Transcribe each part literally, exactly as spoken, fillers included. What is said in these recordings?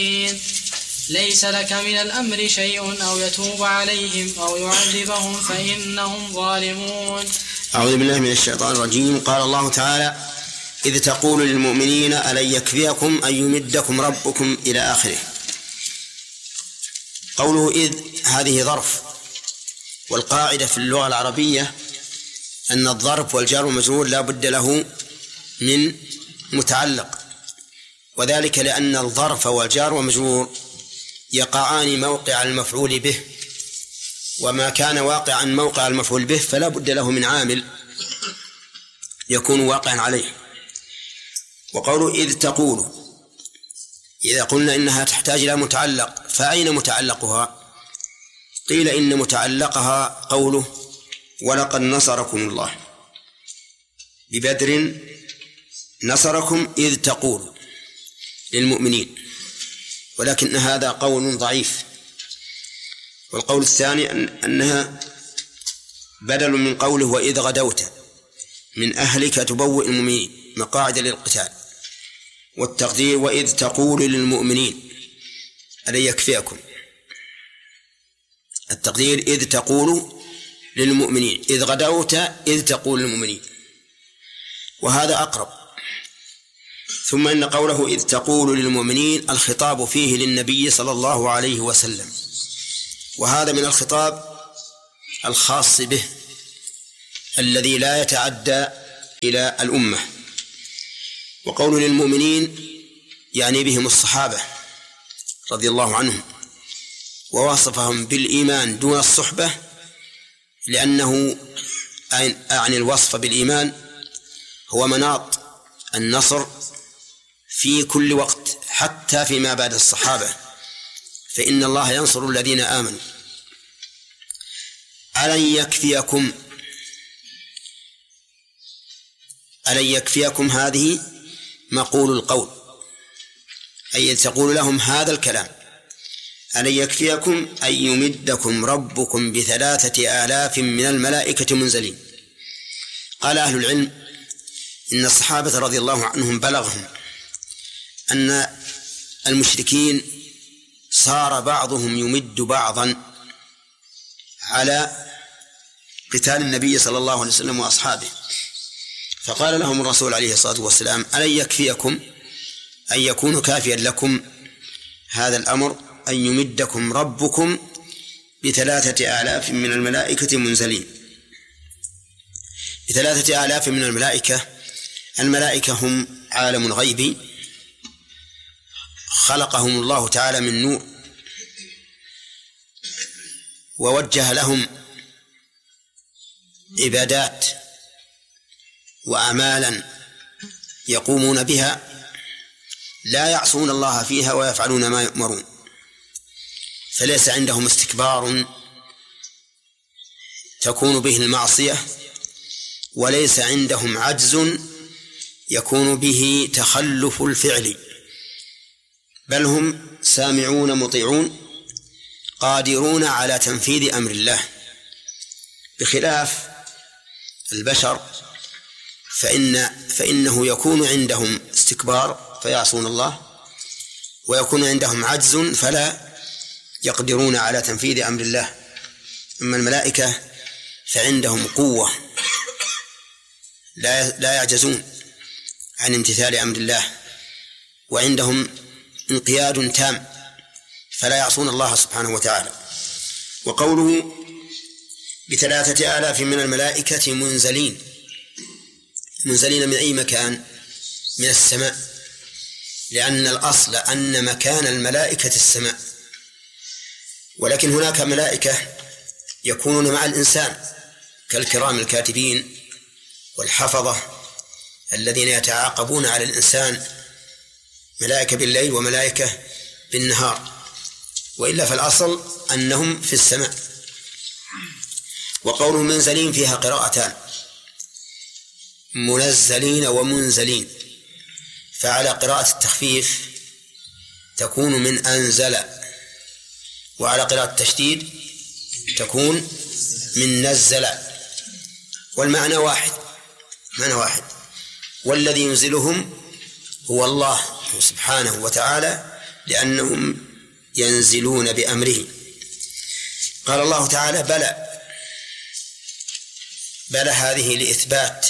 ليس لك من الأمر شيء أو يتوب عليهم أو يعذبهم فإنهم ظالمون. أعوذ بالله من الشيطان الرجيم. قال الله تعالى: إذ تقول للمؤمنين ألن يكفيكم أن يمدكم ربكم إلى آخره. قوله إذ هذه ظرف، والقاعدة في اللغة العربية أن الظرف والجار والمجرور لا بد له من متعلق، وذلك لأن الظرف والجار والمجرور يقعان موقع المفعول به، وما كان واقعا موقع المفعول به فلا بد له من عامل يكون واقعا عليه. وقوله إذ تقول، إذا قلنا إنها تحتاج إلى متعلق، فأين متعلقها؟ قيل إن متعلقها قوله ولقد نصركم الله ببدر نصركم إذ تقول للمؤمنين، ولكن هذا قول ضعيف. والقول الثاني أن أنها بدل من قوله وإذ غدوت من أهلك تبوئ المؤمنين مقاعد للقتال، والتقدير وإذ تقول للمؤمنين ألن يكفيكم، التقدير إذ تقول للمؤمنين، إذ غدوت إذ تقول للمؤمنين، وهذا أقرب. ثم إن قوله إذ تقول للمؤمنين الخطاب فيه للنبي صلى الله عليه وسلم، وهذا من الخطاب الخاص به الذي لا يتعدى إلى الأمة. وقوله للمؤمنين يعني بهم الصحابة رضي الله عنهم، ووصفهم بالإيمان دون الصحبة، لأنه أعني الوصف بالإيمان هو مناط النصر في كل وقت حتى فيما بعد الصحابة، فإن الله ينصر الذين آمنوا. ألن يكفيكم، ألن يكفيكم هذه مقول القول، أي تقول لهم هذا الكلام: ألن يكفيكم أن يمدكم ربكم بثلاثة آلاف من الملائكة منزلين. قال أهل العلم إن الصحابة رضي الله عنهم بلغهم أن المشركين صار بعضهم يمد بعضا على قتال النبي صلى الله عليه وسلم وأصحابه، فقال لهم الرسول عليه الصلاة والسلام: ألن يكفيكم أن يكون كافيا لكم هذا الأمر أن يمدكم ربكم بثلاثة آلاف من الملائكة منزلين. بثلاثة آلاف من الملائكة، الملائكة هم عالم غيبي خلقهم الله تعالى من نور، ووجه لهم عبادات وأعمالا يقومون بها لا يعصون الله فيها ويفعلون ما يؤمرون، فليس عندهم استكبار تكون به المعصية، وليس عندهم عجز يكون به تخلف الفعل، بل هم سامعون مطيعون قادرون على تنفيذ أمر الله، بخلاف البشر فإن فإنه يكون عندهم استكبار فيعصون الله، ويكون عندهم عجز فلا يقدرون على تنفيذ أمر الله. أما الملائكة فعندهم قوة لا لا يعجزون عن امتثال أمر الله، وعندهم انقياد تام فلا يعصون الله سبحانه وتعالى. وقوله بثلاثة آلاف من الملائكة منزلين، منزلين من أي مكان؟ من السماء، لأن الأصل أن مكان الملائكة السماء، ولكن هناك ملائكة يكونون مع الإنسان كالكرام الكاتبين والحفظة الذين يتعاقبون على الإنسان، ملائكة بالليل وملائكة بالنهار، وإلا فالأصل أنهم في السماء. وقوله منزلين فيها قراءتان، منزلين ومنزلين، فعلى قراءة التخفيف تكون من أنزل، وعلى قراءة التشديد تكون من نزل، والمعنى واحد، معنى واحد. والذي ينزلهم هو الله سبحانه وتعالى لأنهم ينزلون بأمره. قال الله تعالى بلى، بلى هذه لإثبات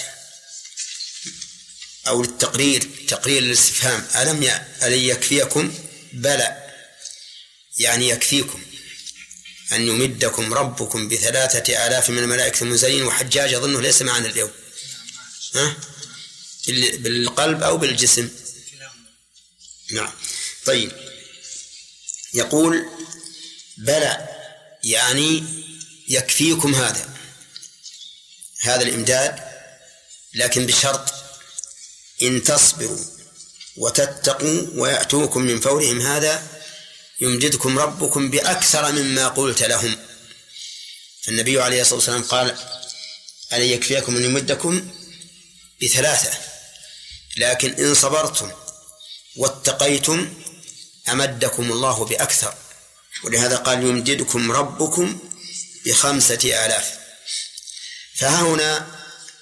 أو للتقرير، تقرير الاستفهام. ألم ألن يكفيكم؟ بلى يعني يكفيكم أن يمدكم ربكم بثلاثة آلاف من الملائكة المنزلين. وحجاج أظنه ليس معنا اليوم، ها؟ بالقلب أو بالجسم؟ نعم. طيب، يقول بلى يعني يكفيكم هذا هذا الإمداد، لكن بشرط إن تصبروا وتتقوا ويأتوكم من فورهم هذا يمددكم ربكم بأكثر مما قلت لهم. فالنبي عليه الصلاة والسلام قال ألن يكفيكم أن يمدكم بثلاثة، لكن إن صبرتم واتقيتم أمدكم الله بأكثر، ولهذا قال يمددكم ربكم بخمسة آلاف. فهنا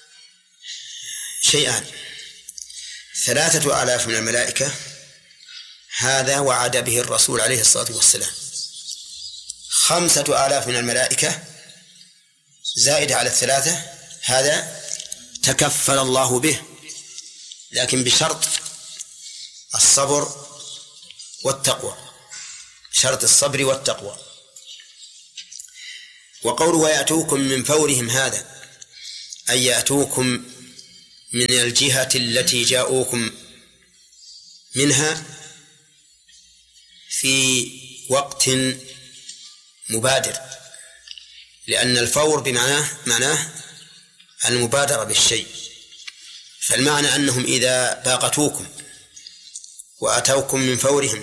شيئان: ثلاثة آلاف من الملائكة هذا وعد به الرسول عليه الصلاة والسلام، خمسة آلاف من الملائكة زائد على الثلاثة هذا تكفل الله به، لكن بشرط الصبر والتقوى، شرط الصبر والتقوى. وقوله ويأتوكم من فورهم هذا أي يأتوكم من الجهة التي جاءوكم منها في وقت مبادر، لأن الفور بمعناه معناه المبادرة بالشيء. فالمعنى أنهم إذا باقتوكم وأتوكم من فورهم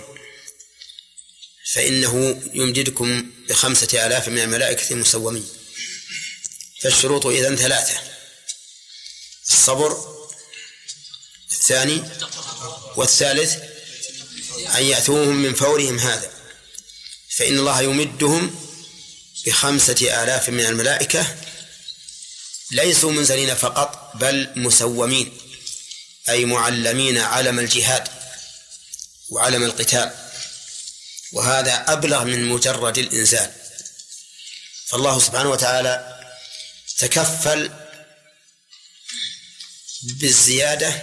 فإنه يمددكم بخمسة آلاف من الملائكة المسومين. فالشروط إذن ثلاثة: الصبر، الثاني، والثالث أن يأتوهم من فورهم هذا، فإن الله يمدهم بخمسة آلاف من الملائكة ليسوا منزلين فقط بل مسومين، أي معلمين علم الجهاد وعلم القتال، وهذا أبلغ من مجرد الإنزال. فالله سبحانه وتعالى تكفل بالزيادة،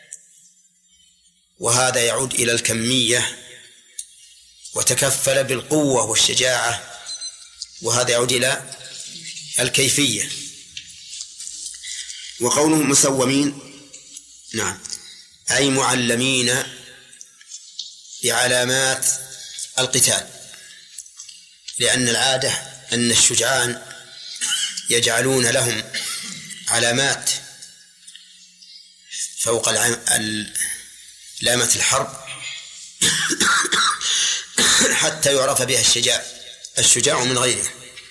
وهذا يعود إلى الكمية، وتكفل بالقوة والشجاعة، وهذا يعود إلى الكيفية. وقوله مسومين نعم أي معلمين بعلامات القتال، لأن العادة أن الشجعان يجعلون لهم علامات فوق علامة الحرب حتى يعرف بها الشجاع الشجاع من غيره.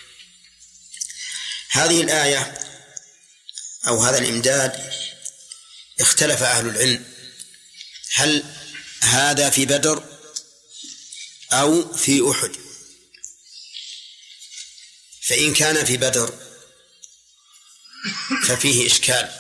هذه الآية أو هذا الإمداد اختلف أهل العلم هل هذا في بدر أو في أحد. فإن كان في بدر ففيه إشكال،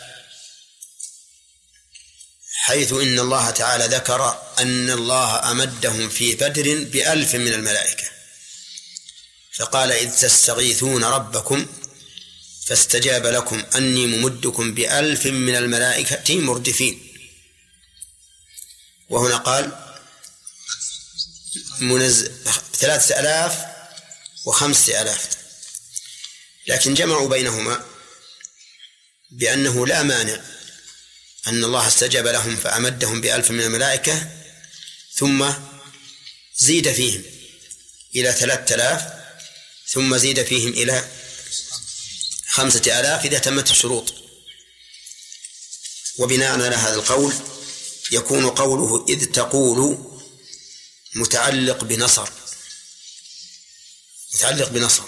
حيث إن الله تعالى ذكر أن الله أمدهم في بدر بألف من الملائكة، فقال إذ تستغيثون ربكم فاستجاب لكم أني ممدكم بألف من الملائكة مردفين. وهنا قال منز... ثلاثة ألاف وخمسة ألاف، لكن جمعوا بينهما بأنه لا مانع أن الله استجاب لهم فأمدهم بألف من الملائكة ثم زيد فيهم إلى ثلاثة آلاف ثم زيد فيهم إلى خمسة آلاف إذا تمت الشروط. وبناء على هذا القول يكون قوله إذ تقول متعلق بنصر متعلق بنصر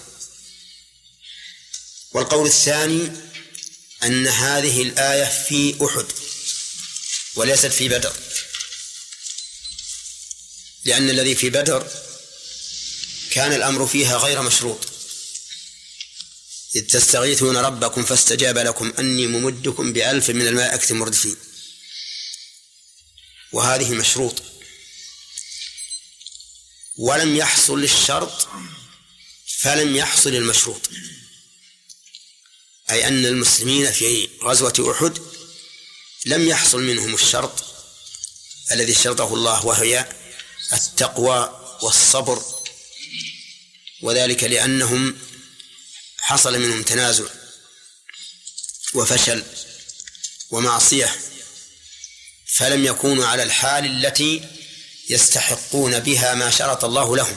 والقول الثاني أن هذه الآية في أحد وليست في بدر، لأن الذي في بدر كان الأمر فيها غير مشروط، إذ تستغيثون ربكم فاستجاب لكم أني ممدكم بألف من الملائكة مردفين، وهذه مشروط. ولم يحصل الشرط فلم يحصل المشروط، أي أن المسلمين في غزوة أحد لم يحصل منهم الشرط الذي شرطه الله، وهي التقوى والصبر، وذلك لأنهم حصل منهم تنازع وفشل ومعصية، فلم يكونوا على الحال التي يستحقون بها ما شرط الله لهم.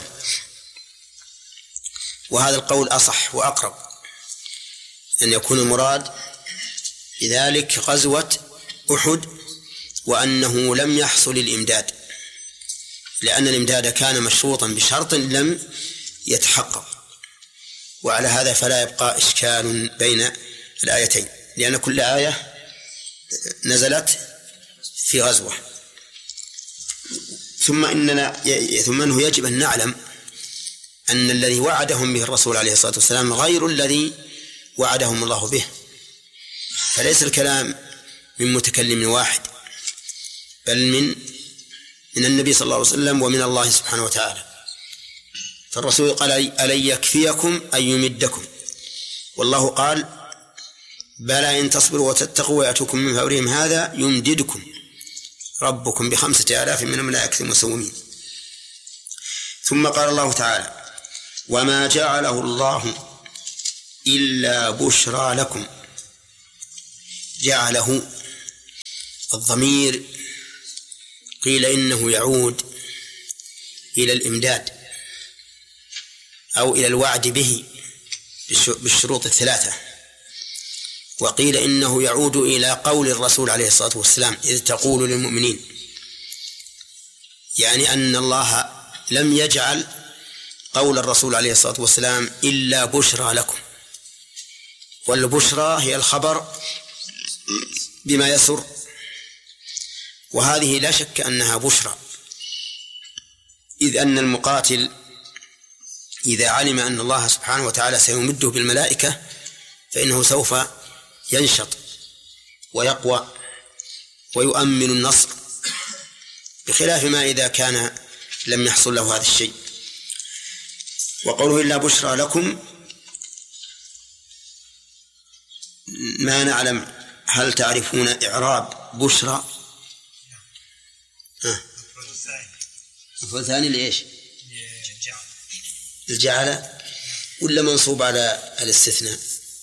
وهذا القول أصح وأقرب، أن يكون المراد بذلك غزوة أحد وأنه لم يحصل الإمداد، لأن الإمداد كان مشروطا بشرط لم يتحقق. وعلى هذا فلا يبقى إشكال بين الآيتين، لأن كل آية نزلت في غزوة. ثم إننا ثم أنه يجب أن نعلم أن الذي وعدهم به الرسول عليه الصلاة والسلام غير الذي وعدهم الله به، فليس الكلام من متكلم واحد، بل من من النبي صلى الله عليه وسلم ومن الله سبحانه وتعالى. فالرسول قال: ألن يكفيكم أن يمدكم، والله قال: بلى إن تصبروا وتتقوا ويأتوكم من فورهم هذا يمددكم ربكم بخمسة آلاف من الملائكة مسومين. ثم قال الله تعالى: وما جعله الله إلا بشرى لكم. جعله الضمير قيل إنه يعود إلى الإمداد أو إلى الوعد به بالشروط الثلاثة، وقيل إنه يعود إلى قول الرسول عليه الصلاة والسلام: إذ تقول للمؤمنين، يعني أن الله لم يجعل قول الرسول عليه الصلاة والسلام إلا بشرى لكم، والبشرى هي الخبر بما يسر، وهذه لا شك أنها بشرى، إذ أن المقاتل إذا علم أن الله سبحانه وتعالى سيمده بالملائكة فإنه سوف ينشط ويقوى ويؤمن النصر، بخلاف ما إذا كان لم يحصل له هذا الشيء. وقوله إلا بشرى لكم ما نعلم، هل تعرفون إعراب بشرى؟ مفعول ثاني لإيش؟ الجعل ولا منصوب على الاستثناء؟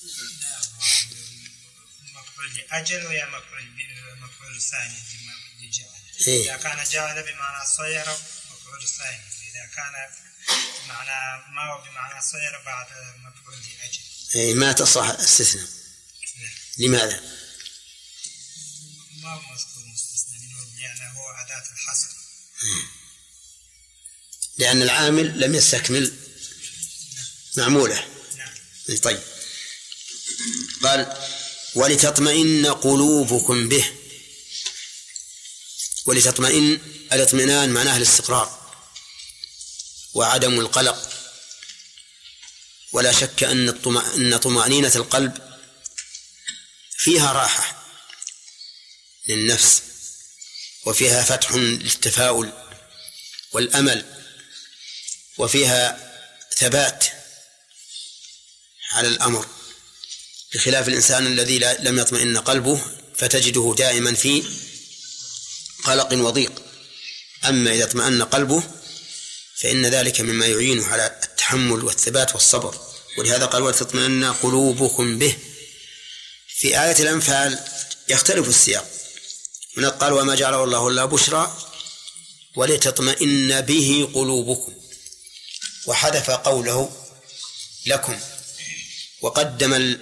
مفعول لأجل ويا مفعول ثاني لجعل. إيه؟ إذا كان جعل بمعنى صير مفعول ثاني، إذا كان بمعنى ما هو بمعنى صير بعد مفعول لأجل. إيه ما تصح استثناء. لماذا؟ ما هو مذكور مستثنى منه لأنه هو أداة الحصر. لأن العامل لم يستكمل معموله. نعم. طيب. قال: ولتطمئن قلوبكم به. ولتطمئن، الاطمئنان معناه الاستقرار وعدم القلق، ولا شك أن طمأنينة القلب فيها راحة للنفس، وفيها فتح للتفاؤل والأمل، وفيها ثبات على الأمر، بخلاف الإنسان الذي لم يطمئن قلبه فتجده دائما في قلق وضيق. أما إذا اطمأن قلبه فإن ذلك مما يعينه على التحمل والثبات والصبر. ولهذا قال: ولتطمئن قلوبكم به. في آية الأنفال يختلف السياق، هنا قال: وما جعله الله إلا بشرى ولتطمئن به قلوبكم، وحذف قوله لكم، وقدم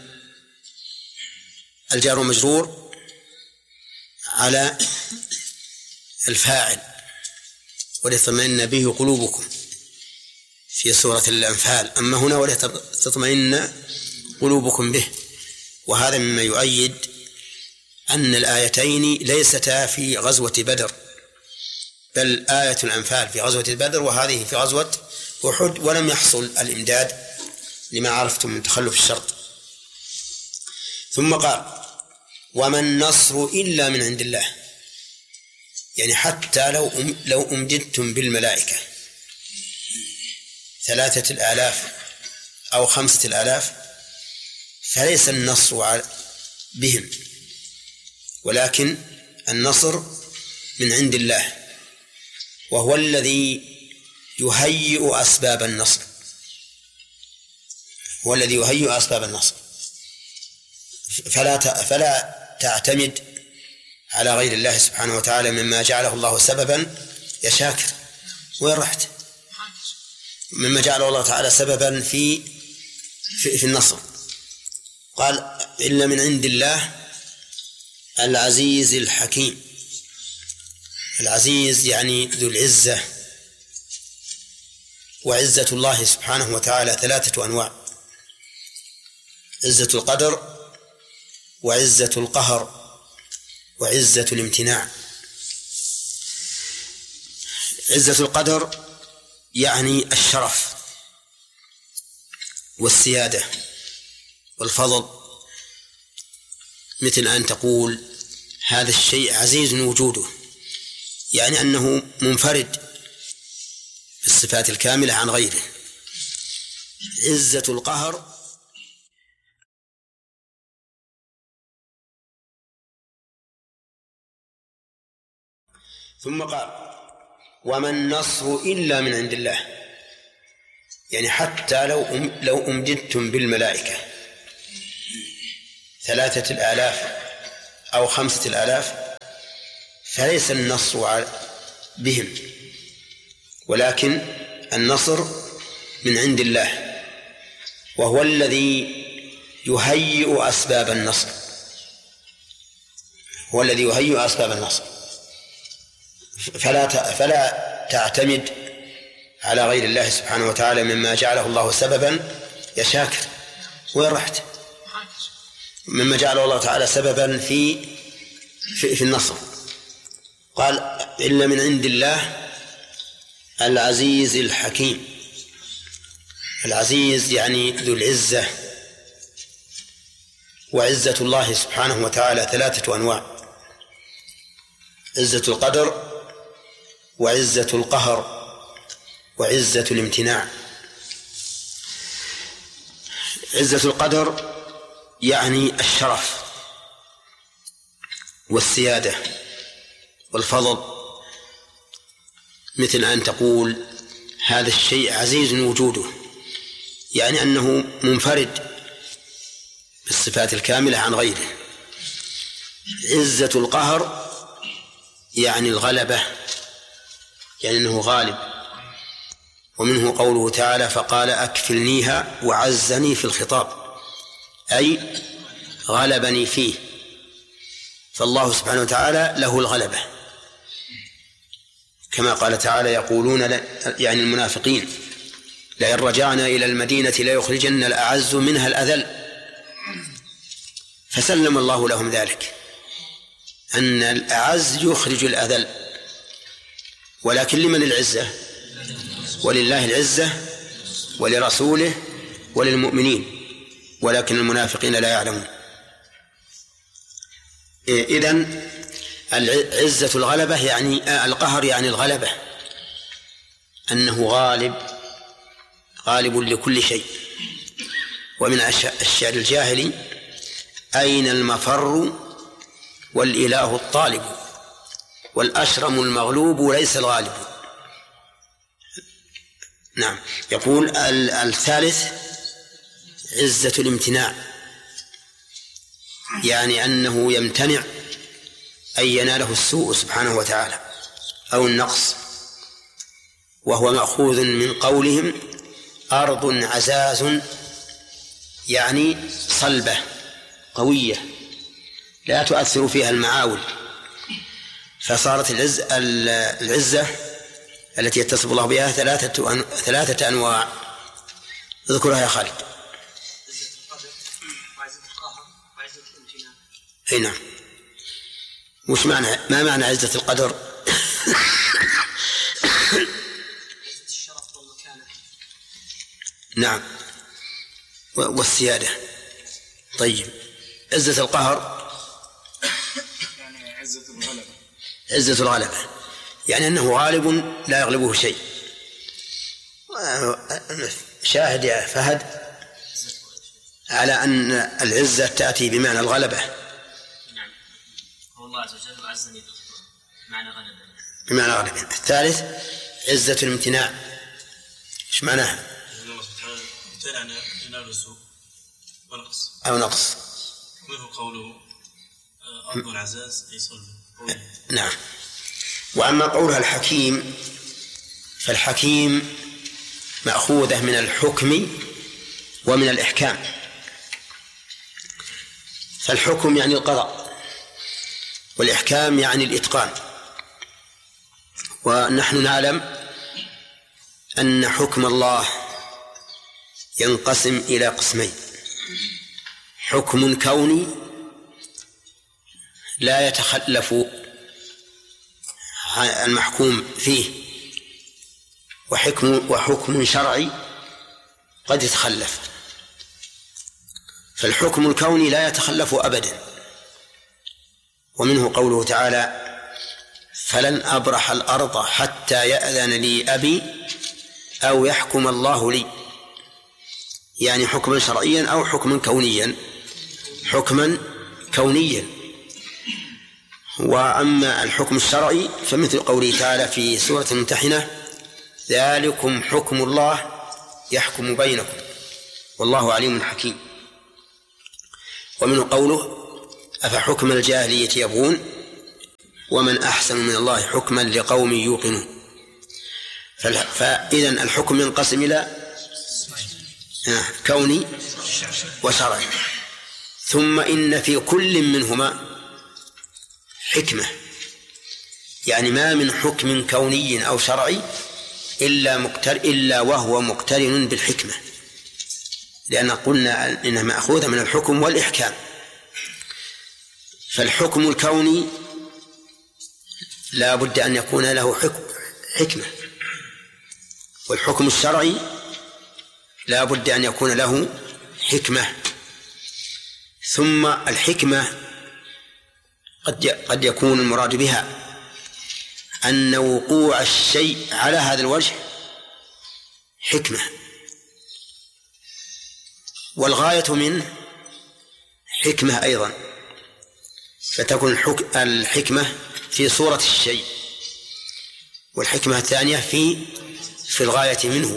الجار والمجرور على الفاعل ولتطمئن به قلوبكم في سورة الأنفال. أما هنا ولتطمئن قلوبكم به، وهذا مما يؤيد أن الآيتين ليستا في غزوة بدر، بل آية الأنفال في غزوة بدر وهذه في غزوة أحد، ولم يحصل الإمداد لما عرفتم من تخلف الشرط. ثم قال: وما النصر إلا من عند الله، يعني حتى لو لو أمددتم بالملائكة ثلاثة الآلاف أو خمسة الآلاف فليس النصر بهم، ولكن النصر من عند الله، وهو الذي يهيئ أسباب النصر، هو الذي يهيئ أسباب النصر. فلا فلا تعتمد على غير الله سبحانه وتعالى مما جعله الله سببا يا شاكر. وين رحت؟ مما جعله الله تعالى سببا في في, في النصر. قال إلا من عند الله العزيز الحكيم. العزيز يعني ذو العزة، وعزة الله سبحانه وتعالى ثلاثة أنواع: عزة القدر، وعزة القهر، وعزة الامتناع. عزة القدر يعني الشرف والسيادة والفضل، مثل أن تقول هذا الشيء عزيز وجوده، يعني أنه منفرد بالصفات الكاملة عن غيره. عزة القهر ثم قال وما النصر إلا من عند الله، يعني حتى لو أم لو أمددتم بالملائكة ثلاثة الآلاف أو خمسة الآلاف فليس النصر بهم، ولكن النصر من عند الله، وهو الذي يهيئ أسباب النصر، هو الذي يهيئ أسباب النصر. فلا فلا تعتمد على غير الله سبحانه وتعالى مما جعله الله سببا يا شاكر. وين رحت؟ مما جعله الله تعالى سببا في في, في النصر. قال إلا من عند الله العزيز الحكيم. العزيز يعني ذو العزة، وعزة الله سبحانه وتعالى ثلاثة أنواع: عزة القدر، وعزة القهر، وعزة الامتناع. عزة القدر يعني الشرف والسيادة والفضل، مثل أن تقول هذا الشيء عزيز وجوده، يعني أنه منفرد بالصفات الكاملة عن غيره. عزة القهر يعني الغلبة، يعني أنه غالب، ومنه قوله تعالى فقال أكفلنيها وعزني في الخطاب، أي غلبني فيه. فالله سبحانه وتعالى له الغلبة، كما قال تعالى يقولون يعني المنافقين لئن رجعنا إلى المدينة ليخرجن الأعز منها الأذل، فسلم الله لهم ذلك، أن الأعز يخرج الأذل. ولكن لمن العزة؟ ولله العزة ولرسوله وللمؤمنين، ولكن المنافقين لا يعلمون. إذن العزة الغلبة يعني القهر، يعني الغلبة، أنه غالب غالب لكل شيء. ومن الشعر الجاهلي أين المفر والإله الطالب والأشرم المغلوب ليس الغالب. نعم. يقول الثالث عزة الامتناع، يعني أنه يمتنع أن يناله السوء سبحانه وتعالى أو النقص، وهو مأخوذ من قولهم أرض عزاز، يعني صلبة قوية لا تؤثر فيها المعاول. فصارت العزة, العزة التي يتصف الله بها ثلاثة ثلاثة أنواع. اذكرها يا خالد. عزة القدر وعزة القهر وعزة الامتناع. أي نعم. وش معنى ما معنى عزة القدر؟ عزة الشرف والمكانة. نعم، والسيادة. طيب، عزة القهر يعني عزة الغلبة. عزة الغلبة يعني أنه غالب لا يغلبه شيء. شاهد يا فهد على أن العزة تأتي بمعنى الغلبة. نعم، هو الله عز وجل عزني بمعنى غلبة. بمعنى غلبة. الثالث عزة الامتناع، إيش معناها؟ الله سبحانه وتعالى ينال سوء ونقص أو نقص. منه قوله أرض العزاز أي صلب. نعم. وأما قولها الحكيم فالحكيم مأخوذة من الحكم ومن الإحكام. فالحكم يعني القضاء، والإحكام يعني الإتقان. ونحن نعلم أن حكم الله ينقسم إلى قسمين: حكم كوني لا يتخلف المحكوم فيه، وحكم وحكم شرعي قد يتخلف. فالحكم الكوني لا يتخلف أبدا، ومنه قوله تعالى: فلن أبرح الأرض حتى يأذن لي أبي أو يحكم الله لي، يعني حكما شرعيا أو حكما كونيا. حكما كونيا. وأما الحكم الشرعي فمثل قوله تعالى في سورة الممتحنة: ذلكم حكم الله يحكم بينكم والله عليم حكيم. ومنه قوله: أفحكم الجاهلية يبغون ومن أحسن من الله حكما لقوم يوقنون. فإذن الحكم ينقسم إلى كوني وشرعي. ثم إن في كل منهما حكمة، يعني ما من حكم كوني أو شرعي إلا مقتر إلا وهو مقترن بالحكمة، لأن قلنا إنها مأخوذة من الحكم والإحكام. فالحكم الكوني لا بد أن يكون له حكم حكمة، والحكم الشرعي لا بد أن يكون له حكمة. ثم الحكمة قد قد يكون المراد بها أن وقوع الشيء على هذا الوجه حكمة، والغاية منه حكمة أيضا، فتكون الحكمة في صورة الشيء، والحكمة الثانية في في الغاية منه.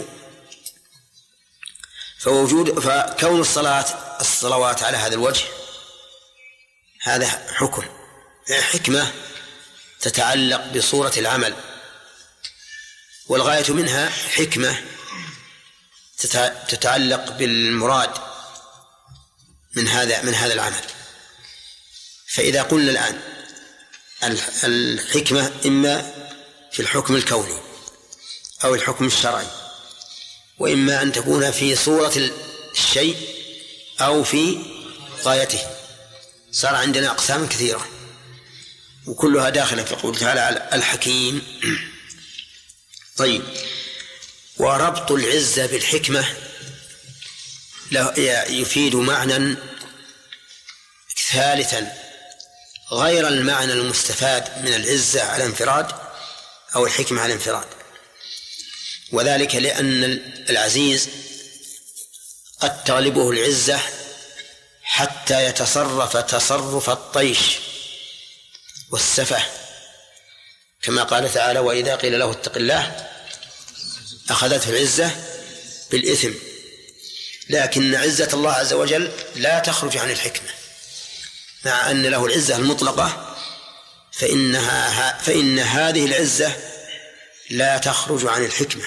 فوجود فكون الصلاة الصلوات على هذا الوجه هذا حكم، حكمة تتعلق بصورة العمل، والغاية منها حكمة تتعلق بالمراد من هذا من هذا العمل. فإذا قلنا الآن الحكمة إما في الحكم الكوني أو الحكم الشرعي، وإما أن تكون في صورة الشيء أو في غايته، صار عندنا أقسام كثيرة وكلها داخلة في قوله تعالى الحكيم. طيب، وربط العزة بالحكمة يفيد معنى ثالثا غير المعنى المستفاد من العزة على انفراد أو الحكمة على انفراد، وذلك لأن العزيز قد تغلبه العزة حتى يتصرف تصرف الطيش والسفه، كما قال تعالى: وإذا قيل له اتق الله أخذته العزة بالإثم. لكن عزة الله عز وجل لا تخرج عن الحكمة، مع أن له العزة المطلقة، فإنها فإن هذه العزة لا تخرج عن الحكمة،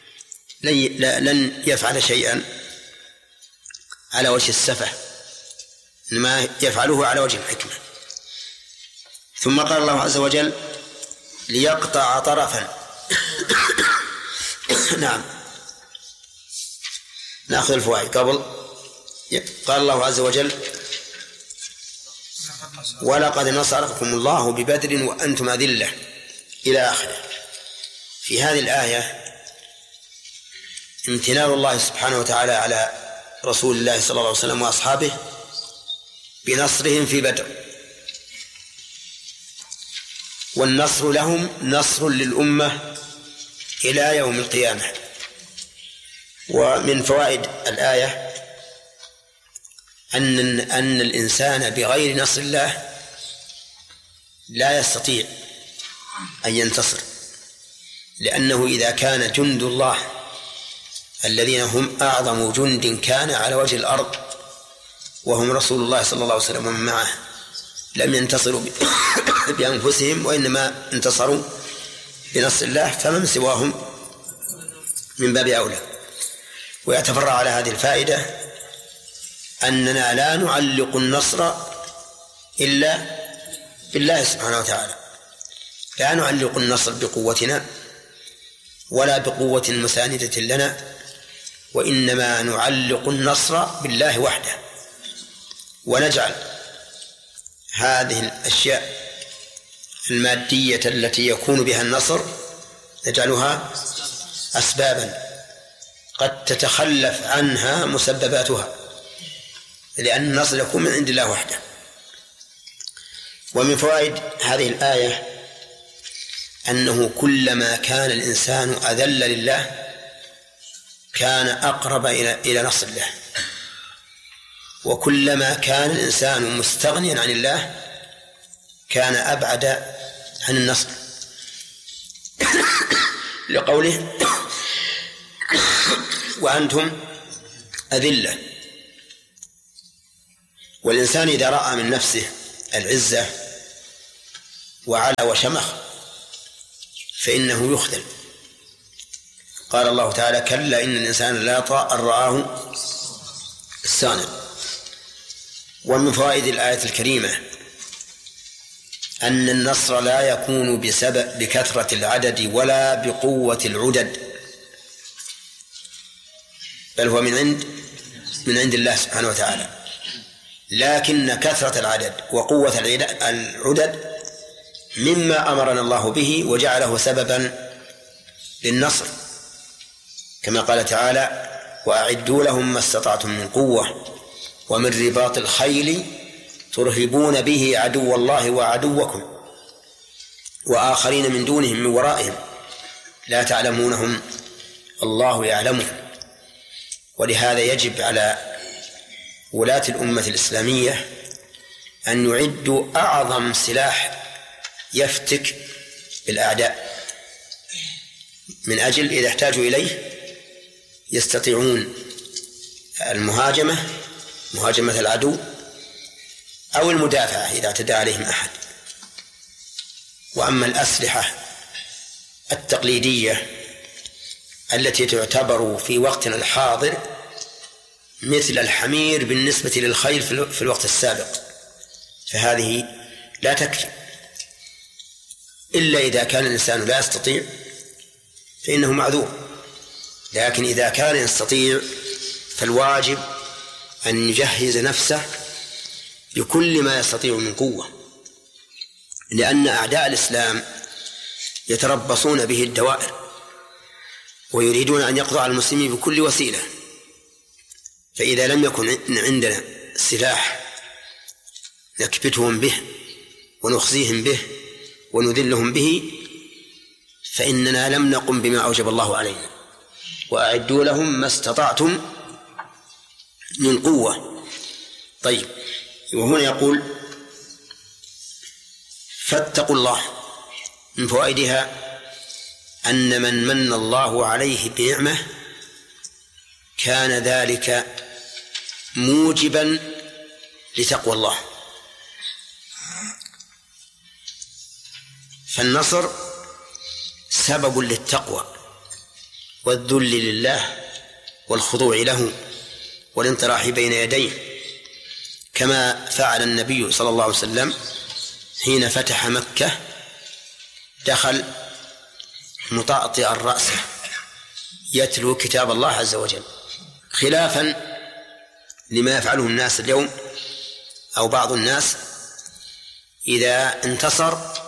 لن يفعل شيئا على وجه السفه، إنما يفعله على وجه الحكمة. ثم قال الله عز وجل: ليقطع طرفا. نعم، نأخذ الفوائد قبل. قال الله عز وجل: ولقد نصركم الله ببدر وأنتم أذلة، إلى آخره. في هذه الآية امتنان الله سبحانه وتعالى على رسول الله صلى الله عليه وسلم وأصحابه بنصرهم في بدر، والنصر لهم نصر للأمة إلى يوم القيامة. ومن فوائد الآية أن أن الإنسان بغير نصر الله لا يستطيع أن ينتصر، لأنه إذا كان جند الله الذين هم أعظم جند كان على وجه الأرض وهم رسول الله صلى الله عليه وسلم ومن معه لم ينتصروا بأنفسهم وإنما انتصروا بنصر الله، فمن سواهم من باب أولى. ويتفرع على هذه الفائدة أننا لا نعلق النصر إلا بالله سبحانه وتعالى، لا نعلق النصر بقوتنا ولا بقوة مساندة لنا، وإنما نعلق النصر بالله وحده، ونجعل هذه الأشياء المادية التي يكون بها النصر نجعلها أسبابا قد تتخلف عنها مسبباتها، لأن النصر يكون من عند الله وحده. ومن فوائد هذه الآية أنه كلما كان الإنسان أذل لله كان أقرب إلى نصر الله، وكلما كان الإنسان مستغنيا عن الله كان أبعد عن النصر، لقوله وأنتم أذلة. والإنسان إذا رأى من نفسه العزة وعلى وشمخ فإنه يخذل. قال الله تعالى كلا إن الإنسان لا يطغى أن رآه استغنى. ومن فوائد الآية الكريمة أن النصر لا يكون بسبب بكثرة العدد ولا بقوة العدد، بل هو من عند من عند الله سبحانه وتعالى، لكن كثرة العدد وقوة العدد مما أمرنا الله به وجعله سببا للنصر، كما قال تعالى وأعدوا لهم ما استطعتم من قوة ومن رباط الخيل ترهبون به عدو الله وعدوكم وآخرين من دونهم من ورائهم لا تعلمونهم الله يعلمهم. ولهذا يجب على ولاة الأمة الإسلامية أن يعدوا أعظم سلاح يفتك بالأعداء، من أجل إذا احتاجوا إليه يستطيعون المهاجمة مهاجمة العدو أو المدافعة إذا اعتدى عليهم أحد. وأما الأسلحة التقليدية التي تعتبر في وقتنا الحاضر مثل الحمير بالنسبة للخيل في الوقت السابق، فهذه لا تكفي إلا إذا كان الإنسان لا يستطيع فإنه معذور، لكن إذا كان يستطيع فالواجب أن يجهز نفسه بكل ما يستطيع من قوة، لأن أعداء الإسلام يتربصون به الدوائر ويريدون أن يقضوا على المسلمين بكل وسيلة. فإذا لم يكن عندنا سلاح نكبتهم به ونخزيهم به ونذلهم به فإننا لم نقم بما أوجب الله علينا. وأعدوا لهم ما استطعتم من قوة. طيب، وهنا يقول فاتقوا الله. من فوائدها أن من من الله عليه بنعمة كان ذلك موجبا لتقوى الله. فالنصر سبب للتقوى والذل لله والخضوع له والانطراح بين يديه، كما فعل النبي صلى الله عليه وسلم حين فتح مكة، دخل مطأطئا رأسه يتلو كتاب الله عز وجل، خلافا لما يفعله الناس اليوم أو بعض الناس إذا انتصر